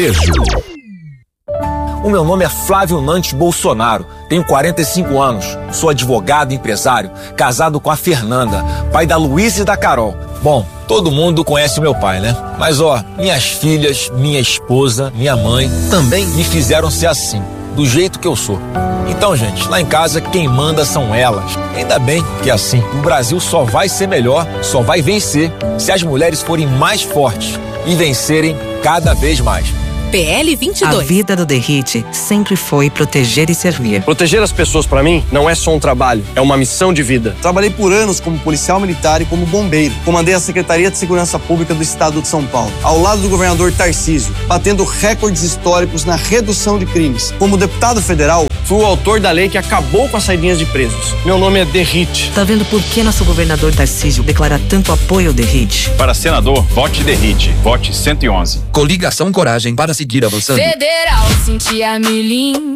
O meu nome é Flávio Nantes Bolsonaro, tenho 45 anos, sou advogado e empresário, casado com a Fernanda, pai da Luísa e da Carol. Bom, todo mundo conhece o meu pai, né? Mas minhas filhas, minha esposa, minha mãe também me fizeram ser assim, do jeito que eu sou. Então, gente, lá em casa quem manda são elas. Ainda bem que é assim, o Brasil só vai ser melhor, só vai vencer se as mulheres forem mais fortes e vencerem cada vez mais. PL 22. A vida do Derrite sempre foi proteger e servir. Proteger as pessoas, pra mim, não é só um trabalho, é uma missão de vida. Trabalhei por anos como policial militar e como bombeiro. Comandei a Secretaria de Segurança Pública do Estado de São Paulo, ao lado do governador Tarcísio, batendo recordes históricos na redução de crimes. Como deputado federal, fui o autor da lei que acabou com as saidinhas de presos. Meu nome é Derrite. Tá vendo por que nosso governador Tarcísio declara tanto apoio ao Derrite? Para senador, vote Derrite. Vote 111. Coligação Coragem para seguir avançando. Federal, Cintia Milim,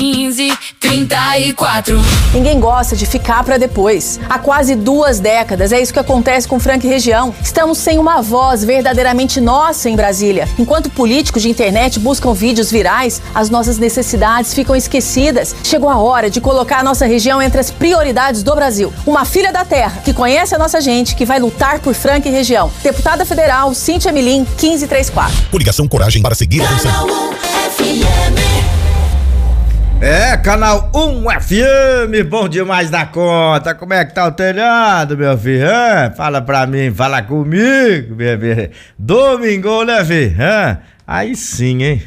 1534. Ninguém gosta de ficar pra depois. Há quase 2 décadas é isso que acontece com Franca e região. Estamos sem uma voz verdadeiramente nossa em Brasília. Enquanto políticos de internet buscam vídeos virais, as nossas necessidades ficam esquecidas. Chegou a hora de colocar a nossa região entre as prioridades do Brasil. Uma filha da terra que conhece a nossa gente, que vai lutar por Franca e região. Deputada federal, Cintia Milim, 1534. Coligação Coragem para seguir avançando. Canal 1 FM, bom demais da conta. Como é que tá o telhado, meu filho? Fala pra mim, fala comigo, bebê. Domingão, né, filho? Aí sim, hein?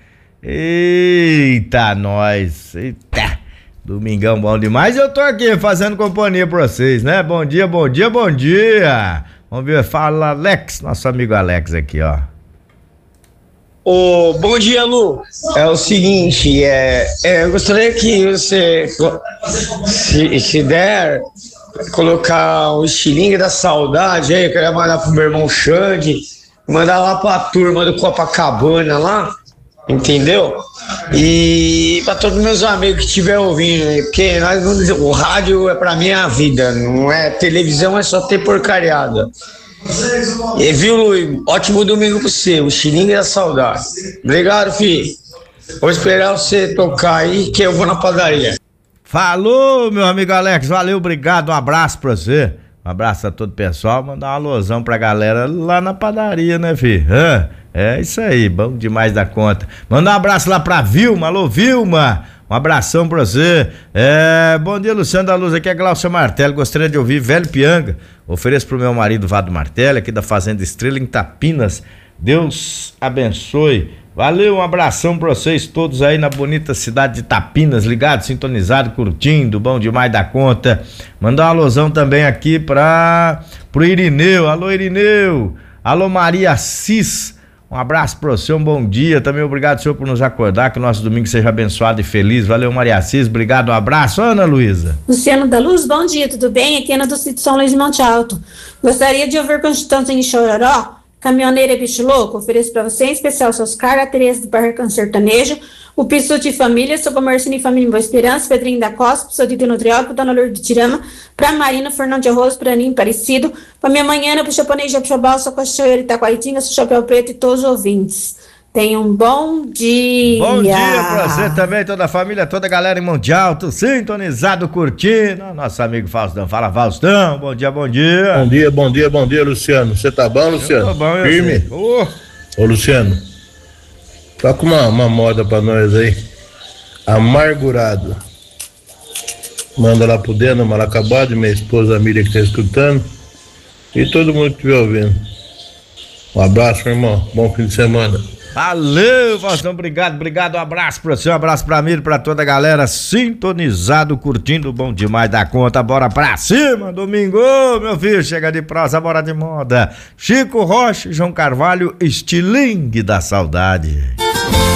Eita, nós. Eita. Domingão bom demais. Eu tô aqui fazendo companhia pra vocês, né? Bom dia, bom dia, bom dia. Vamos ver, fala Alex, nosso amigo Alex aqui, ó. Bom dia, Lu. É o seguinte, eu gostaria que você, se der, colocar o estilingue da saudade aí, eu queria mandar pro meu irmão Xande, mandar lá pra turma do Copacabana lá, entendeu? E pra todos meus amigos que estiver ouvindo aí, porque o rádio é pra mim a vida, não é televisão, é só ter porcariada. E viu, Luiz? Ótimo domingo pra você, o estilingue da saudade. Obrigado, filho. Vou esperar você tocar aí que eu vou na padaria. Falou, meu amigo Alex, valeu, obrigado, um abraço pra você. Um abraço a todo o pessoal, mandar uma alusão pra galera lá na padaria, né, filho? É isso aí, bom demais da conta. Manda um abraço lá pra Vilma, alô, Vilma. Um abração pra você. Bom dia, Luciano da Luz, aqui é Glaucio Martelli, gostaria de ouvir Velho Pianga. Ofereço pro meu marido Vado Martelli, aqui da Fazenda Estrela em Tapinas. Deus abençoe. Valeu, um abração pra vocês todos aí na bonita cidade de Tapinas, ligado, sintonizado, curtindo, bom demais da conta. Mandar uma alusão também aqui pro Irineu, alô Irineu, alô Maria Assis. Um abraço pra você, um bom dia. Também obrigado, senhor, por nos acordar. Que o nosso domingo seja abençoado e feliz. Valeu, Maria Assis. Obrigado, um abraço. Ana Luísa. Luciano da Luz, bom dia, tudo bem? Aqui é Ana do Sítio São Luís de Monte Alto. Gostaria de ouvir Constância em Chororó, Caminhoneira e Bicho Louco. Ofereço pra você, em especial, seus caras, a Tereza do Barracão Sertanejo, o Pissuti Família, Sopa Marcini Família em Boa Esperança, Pedrinho da Costa, Psodito Nutriólogo, Dona Lourdes de Tirama, pra Marina, Fernando de Arroz, pra Aninho Parecido, pra minha manhã, pro Chaponês de Apxobal, sua Cachoeira, Itaquaritinga, seu Chapéu Preto e todos os ouvintes. Tenha um bom dia. Bom dia pra você também, toda a família, toda a galera em Monte Alto, sintonizado, curtindo. Nosso amigo Faustão, fala Faustão, bom dia, bom dia. Bom dia, bom dia, bom dia, Luciano. Você tá bom, Luciano? Eu tô bom, firme? Ô, Luciano, toca uma moda pra nós aí. Amargurado. Manda lá pro Deno, Malacabado, minha esposa Miriam que tá escutando. E todo mundo que estiver ouvindo. Um abraço, meu irmão. Bom fim de semana. Valeu, Faustão, obrigado, um abraço pra você, um abraço pra mim, pra toda a galera sintonizado, curtindo, bom demais da conta, bora pra cima, domingo, meu filho, chega de prosa, bora de moda, Chico Rocha, João Carvalho, estilingue da saudade.